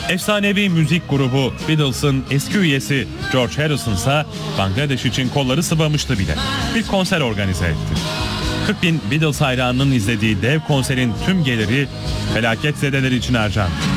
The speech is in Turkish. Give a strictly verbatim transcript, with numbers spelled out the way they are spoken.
Efsanevi müzik grubu Beatles'ın eski üyesi George Harrison ise Bangladeş için kolları sıvamıştı bile. Bir konser organize etti. kırk bin Beatles hayranının izlediği dev konserin tüm geliri felaketzedeler için harcandı.